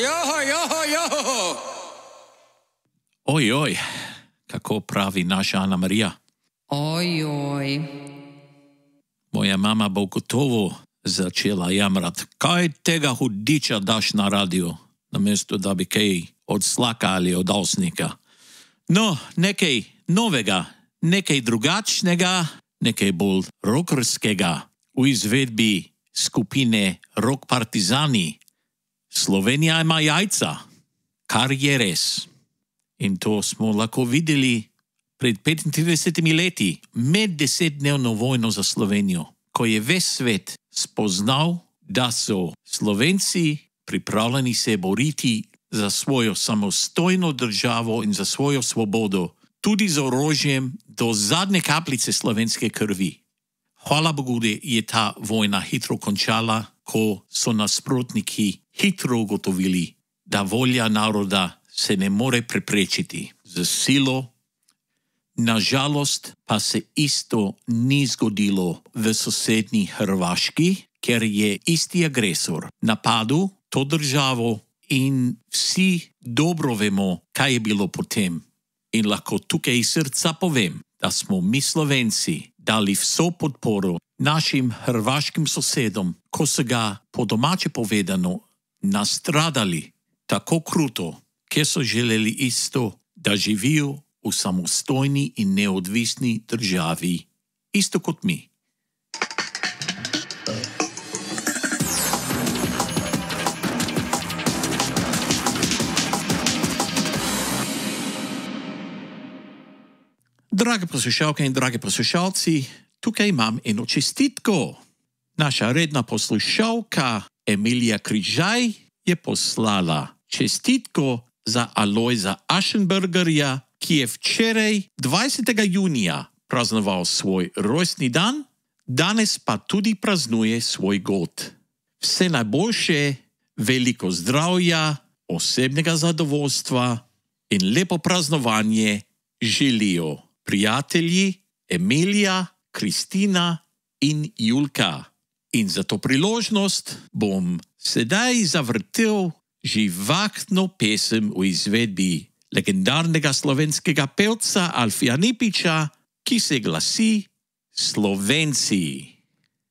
Oj, kako pravi naša Ana Marija. Oj. Moja mama bo gotovo začela jamrati. Kaj tega hudiča daš na radio, namesto da bi kaj od slaka ali od osnika? No, nekaj novega, nekaj drugačnega, nekaj bolj rockerskega v izvedbi skupine Rock Partizani. Slovenija ima jajca, kar je res. In to smo lahko videli pred 35 leti med 10-dnevno vojno za Slovenijo, ko je ves svet spoznal, da so Slovenci pripravljeni se boriti za svojo samostojno državo in za svojo svobodo, tudi z orožjem do zadnje kapljice slovenske krvi. Hvala Bogu, da je ta vojna hitro končala, ko so nasprotniki hitro ugotovili, da volja naroda se ne more preprečiti z silo. Nažalost pa se isto ni zgodilo v sosednji Hrvaški, ker je isti agresor napadel to državo in vsi dobro vemo, kaj je bilo potem. In lahko tukaj iz srca povem, da smo mi Slovenci dali vso podporo našim hrvaškim sosedom, ko so ga po domače povedano nastradali tako kruto, ker so želeli isto, da živijo v samostojni in neodvisni državi, isto kot mi. Drage poslušalke in dragi poslušalci, tukaj imam eno čestitko. Naša redna poslušalka Emilija Križaj je poslala čestitko za Alojza Aschenbergerja, ki je včeraj 20. junija praznoval svoj rojstni dan, danes pa tudi praznuje svoj god. Vse najboljše, veliko zdravja, osebnega zadovoljstva in lepo praznovanje želijo prijatelji Emilija, Kristina in Julka. In za to priložnost bom sedaj zavrtel živahno pesem v izvedbi legendarnega slovenskega pevca Alfija Nipiča, ki se glasi Slovenci.